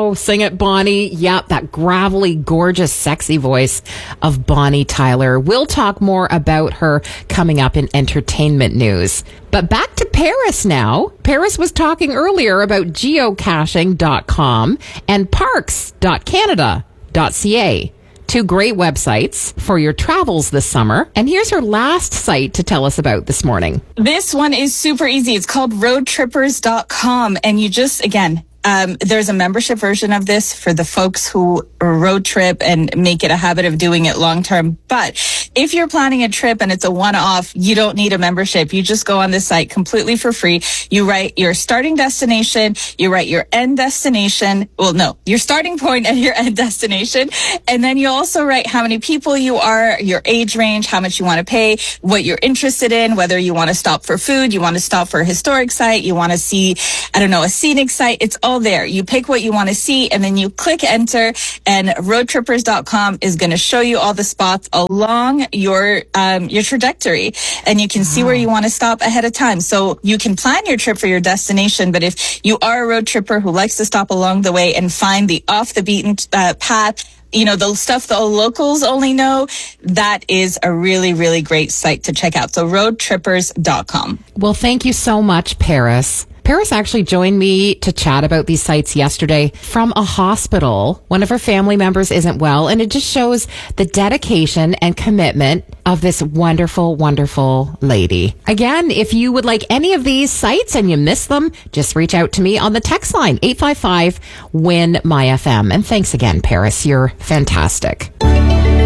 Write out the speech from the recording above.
Oh, sing it, Bonnie. Yep, that gravelly, gorgeous, sexy voice of Bonnie Tyler. We'll talk more about her coming up in entertainment news. But back to Paris now. Paris was talking earlier about geocaching.com and parks.canada.ca. Two great websites for your travels this summer. And here's her last site to tell us about this morning. This one is super easy. It's called roadtrippers.com. And you just, again, there's a membership version of this for the folks who road trip and make it a habit of doing it long term. But if you're planning a trip and it's a one-off, you don't need a membership. You just go on this site completely for free. You write your starting destination, you write your end destination. Well, no, your starting point and your end destination. And then you also write how many people you are, your age range, how much you want to pay, what you're interested in, whether you want to stop for food, you want to stop for a historic site, you want to see, a scenic site. It's all there. You pick what you want to see and then you click enter, and roadtrippers.com is going to show you all the spots along your trajectory, and you can see where you want to stop ahead of time. So you can plan your trip for your destination, but if you are a road tripper who likes to stop along the way and find the off the beaten path, the stuff the locals only know, that is a really, really great site to check out. So roadtrippers.com. Well, thank you so much, Paris. Paris actually joined me to chat about these sites yesterday from a hospital. One of her family members isn't well, and it just shows the dedication and commitment of this wonderful, wonderful lady. Again, if you would like any of these sites and you miss them, just reach out to me on the text line, 855-WIN-MY-FM. And thanks again, Paris. You're fantastic.